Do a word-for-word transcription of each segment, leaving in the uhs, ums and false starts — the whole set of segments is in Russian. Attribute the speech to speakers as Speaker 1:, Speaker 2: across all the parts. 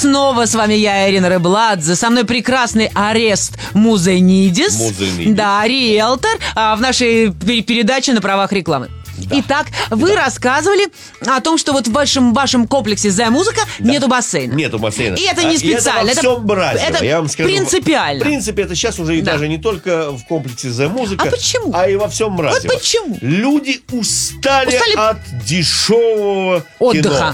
Speaker 1: снова с вами я, Ирина Рыбладзе. Со мной прекрасный Орест Музенидис.
Speaker 2: Музенидис.
Speaker 1: Да, риэлтор а, в нашей пер- передаче на правах рекламы.
Speaker 2: Да.
Speaker 1: Итак, вы
Speaker 2: Да.
Speaker 1: рассказывали о том, что вот в вашем, вашем комплексе «The Музыка»
Speaker 2: Да.
Speaker 1: нету бассейна.
Speaker 2: Нету бассейна.
Speaker 1: И это не
Speaker 2: А,
Speaker 1: специально.
Speaker 2: И это во всем Бразиле.
Speaker 1: это
Speaker 2: Я вам скажу,
Speaker 1: принципиально.
Speaker 2: В принципе, это сейчас уже и
Speaker 1: Да.
Speaker 2: даже не только в комплексе «The Музыка»,
Speaker 1: А почему?
Speaker 2: а и во всем Бразиле.
Speaker 1: Вот почему?
Speaker 2: Люди устали,
Speaker 1: Устали
Speaker 2: от дешевого
Speaker 1: Отдыха.
Speaker 2: кино.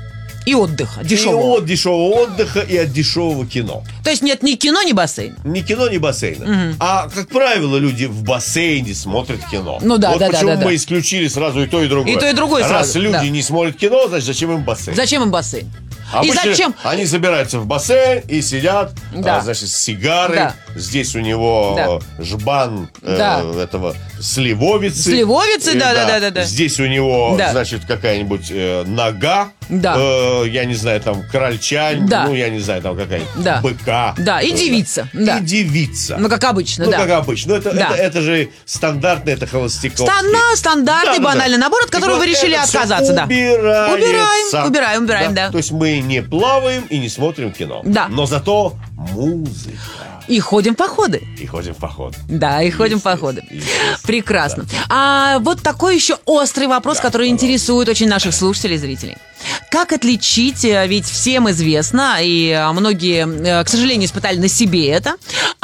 Speaker 1: И отдыха.
Speaker 2: И
Speaker 1: Дешевого.
Speaker 2: от дешевого отдыха, и от дешевого кино.
Speaker 1: То есть нет ни кино, ни бассейна.
Speaker 2: Ни кино, ни бассейна.
Speaker 1: Мгм.
Speaker 2: А, как правило, люди в бассейне смотрят кино.
Speaker 1: Ну да,
Speaker 2: вот
Speaker 1: да, да,
Speaker 2: почему
Speaker 1: да, да.
Speaker 2: мы исключили сразу и то, и другое.
Speaker 1: И то, и другое
Speaker 2: Раз
Speaker 1: сразу,
Speaker 2: люди
Speaker 1: да.
Speaker 2: не смотрят кино, значит, зачем им бассейн?
Speaker 1: Зачем им бассейн? И
Speaker 2: Обычно
Speaker 1: зачем?
Speaker 2: Они забираются в бассейн и сидят,
Speaker 1: Да.
Speaker 2: а, значит, с сигарой.
Speaker 1: Да.
Speaker 2: Здесь у него
Speaker 1: Да.
Speaker 2: жбан э,
Speaker 1: Да.
Speaker 2: этого сливовицы.
Speaker 1: Сливовицы,
Speaker 2: Э,
Speaker 1: да, да, да, да, да.
Speaker 2: Здесь у него,
Speaker 1: Да.
Speaker 2: значит, какая-нибудь э, нога.
Speaker 1: Да.
Speaker 2: Э, я не знаю, там, крольчань.
Speaker 1: Да.
Speaker 2: Ну, я не знаю, там, какая-нибудь
Speaker 1: Да.
Speaker 2: быка.
Speaker 1: Да, и
Speaker 2: Э,
Speaker 1: девица, да.
Speaker 2: И девица.
Speaker 1: Ну, как обычно,
Speaker 2: Ну,
Speaker 1: да.
Speaker 2: как обычно. Ну, это,
Speaker 1: Да.
Speaker 2: это, это же стандартный, это холостяковский.
Speaker 1: Стана- стандартный
Speaker 2: Да-да-да.
Speaker 1: банальный набор, от
Speaker 2: Так
Speaker 1: которого
Speaker 2: вот,
Speaker 1: вы решили
Speaker 2: это всё
Speaker 1: отказаться, да.
Speaker 2: убирается.
Speaker 1: Убираем, убираем, убираем, да.
Speaker 2: То есть мы не плаваем и не смотрим кино.
Speaker 1: Да.
Speaker 2: Но зато музыка.
Speaker 1: И ходим в походы.
Speaker 2: И ходим в поход.
Speaker 1: Да, и ходим в
Speaker 2: Естественно,
Speaker 1: походы.
Speaker 2: естественно.
Speaker 1: Прекрасно. А вот такой еще острый вопрос,
Speaker 2: Да,
Speaker 1: который
Speaker 2: пожалуйста.
Speaker 1: интересует очень наших слушателей и зрителей. Как отличить, э, ведь всем известно, и э, многие, э, к сожалению, испытали на себе это,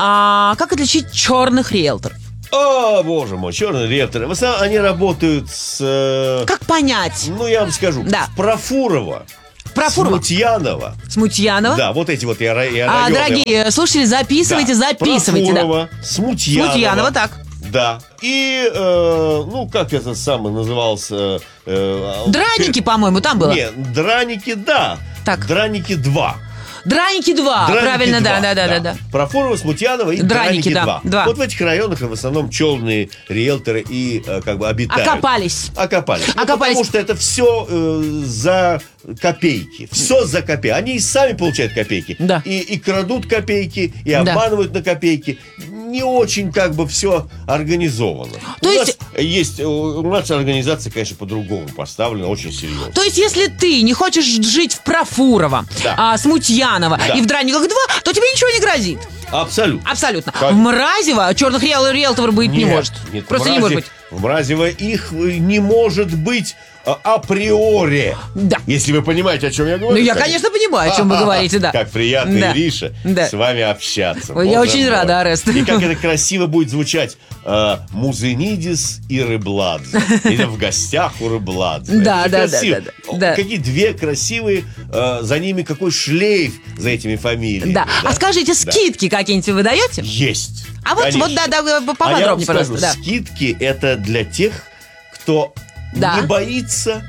Speaker 1: а, как отличить черных риэлторов?
Speaker 2: О, боже мой, черные риэлторы. В основном они работают с... э,
Speaker 1: Как понять?
Speaker 2: Ну, я вам скажу.
Speaker 1: Да.
Speaker 2: Профурова.
Speaker 1: Профурова.
Speaker 2: Смутьянова.
Speaker 1: Смутьянова.
Speaker 2: Да, вот эти вот я, я
Speaker 1: А,
Speaker 2: районы.
Speaker 1: дорогие слушатели, записывайте,
Speaker 2: Да.
Speaker 1: записывайте. Да.
Speaker 2: Профурова, Смутьянова.
Speaker 1: Смутьянова, так.
Speaker 2: Да. И, э, ну, как это самый назывался? Э,
Speaker 1: Драники, по-моему, там было.
Speaker 2: Нет, Драники, да.
Speaker 1: Так.
Speaker 2: Драники два.
Speaker 1: Драники два.
Speaker 2: Драники
Speaker 1: Правильно,
Speaker 2: два,
Speaker 1: да, да, да, да, да.
Speaker 2: Профурова, Смутьянова и
Speaker 1: Драники,
Speaker 2: Драники
Speaker 1: да,
Speaker 2: два.
Speaker 1: два.
Speaker 2: Вот в этих районах в основном черные риэлторы и э, как бы обитают.
Speaker 1: Окопались.
Speaker 2: Окопались. Ну,
Speaker 1: Окопались.
Speaker 2: потому что это все э, за копейки. Все за копейки. Они и сами получают копейки.
Speaker 1: Да.
Speaker 2: И, и крадут копейки, и
Speaker 1: Да.
Speaker 2: обманывают на копейки. Не очень как бы все организовано.
Speaker 1: То
Speaker 2: у
Speaker 1: есть-
Speaker 2: нас есть, у нас организация, конечно, по-другому поставлена, очень серьезно.
Speaker 1: То есть, если ты не хочешь жить в Профурова,
Speaker 2: Да.
Speaker 1: а, Смутьянова
Speaker 2: Да.
Speaker 1: и в Драниках два, то тебе ничего не грозит.
Speaker 2: Абсолютно.
Speaker 1: Абсолютно.
Speaker 2: Как-
Speaker 1: В Мразево черных риэл- риэлторов быть не
Speaker 2: Нет,
Speaker 1: может.
Speaker 2: нет,
Speaker 1: Просто
Speaker 2: в
Speaker 1: не может быть.
Speaker 2: Мразе- В Мразево их э, не может быть а, априори.
Speaker 1: Да.
Speaker 2: Если вы понимаете, о чем я говорю.
Speaker 1: Ну, я, конечно, понимаю, о чем вы говорите, да.
Speaker 2: Как приятно,
Speaker 1: Да.
Speaker 2: Ириша,
Speaker 1: Да.
Speaker 2: с вами общаться.
Speaker 1: Ой, я
Speaker 2: Боже
Speaker 1: очень
Speaker 2: мой.
Speaker 1: рада, Орест.
Speaker 2: И как это красиво будет звучать. э, Музенидис и Рыбладзе. Или в гостях у Рыбладзе.
Speaker 1: Да,
Speaker 2: Это
Speaker 1: да, да,
Speaker 2: красиво.
Speaker 1: да, да, да.
Speaker 2: Какие две красивые, э, за ними какой шлейф за этими фамилиями.
Speaker 1: Да. А скажите,
Speaker 2: Да.
Speaker 1: скидки какие-нибудь вы даете?
Speaker 2: Есть.
Speaker 1: А вот,
Speaker 2: Конечно.
Speaker 1: вот да, да,
Speaker 2: А я вам
Speaker 1: поподробнее,
Speaker 2: скажу,
Speaker 1: пожалуйста. Да.
Speaker 2: скидки это для тех, кто
Speaker 1: Да.
Speaker 2: не боится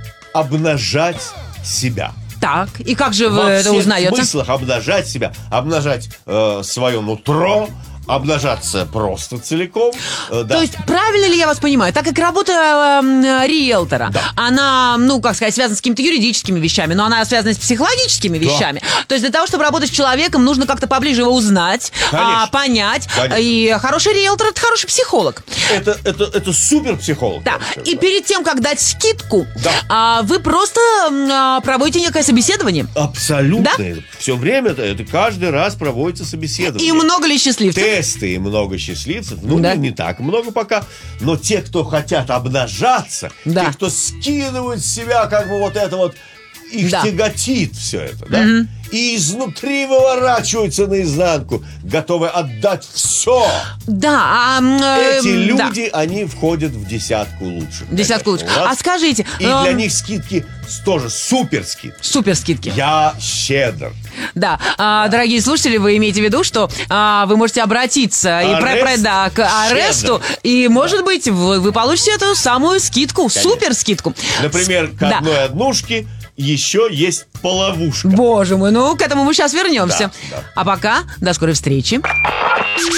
Speaker 2: обнажать себя.
Speaker 1: Так, и как же вы
Speaker 2: Во
Speaker 1: это
Speaker 2: всех
Speaker 1: узнаете?
Speaker 2: смыслах обнажать себя, обнажать э, свое нутро, обнажаться просто целиком. э, да.
Speaker 1: То есть, правильно ли я вас понимаю, так как работа э, риэлтора,
Speaker 2: Да.
Speaker 1: она, ну, как сказать, связана с какими-то юридическими вещами, но она связана с психологическими вещами. То есть, для того, чтобы работать с человеком, нужно как-то поближе его узнать,
Speaker 2: Конечно.
Speaker 1: а, понять.
Speaker 2: Конечно.
Speaker 1: И хороший риэлтор — это хороший психолог.
Speaker 2: это, это, это супер психолог.
Speaker 1: Да.
Speaker 2: я вам скажу,
Speaker 1: И
Speaker 2: да.
Speaker 1: перед тем, как дать скидку,
Speaker 2: Да.
Speaker 1: а, вы просто м, а, проводите некое собеседование.
Speaker 2: Абсолютно. Все время это, это каждый раз проводится собеседование.
Speaker 1: И много ли счастливцев?
Speaker 2: Тесты и много счастливцев. Ну,
Speaker 1: Да.
Speaker 2: не, не так много пока. Но те, кто хотят обнажаться,
Speaker 1: Да.
Speaker 2: те, кто скидывают с себя, как бы вот это вот, их
Speaker 1: Да.
Speaker 2: тяготит все это, да? И изнутри выворачиваются наизнанку, готовы отдать все.
Speaker 1: Да. А, м, э,
Speaker 2: Эти
Speaker 1: да.
Speaker 2: люди, они входят в десятку лучших.
Speaker 1: Десятку
Speaker 2: конечно,
Speaker 1: лучше.
Speaker 2: у нас.
Speaker 1: А скажите,
Speaker 2: И
Speaker 1: эм,
Speaker 2: для них скидки тоже супер скидки.
Speaker 1: супер скидки.
Speaker 2: Я щедр.
Speaker 1: Да, а, дорогие слушатели, вы имеете в виду, что а, вы можете обратиться и про, про-
Speaker 2: Арест
Speaker 1: да, к Аресту,
Speaker 2: щедр.
Speaker 1: и, может быть, вы, вы получите эту самую скидку, супер скидку.
Speaker 2: Например, к
Speaker 1: Да.
Speaker 2: одной однушке еще есть половушка.
Speaker 1: Боже мой, ну к этому мы сейчас вернемся.
Speaker 2: Да, да.
Speaker 1: А пока, до скорой встречи.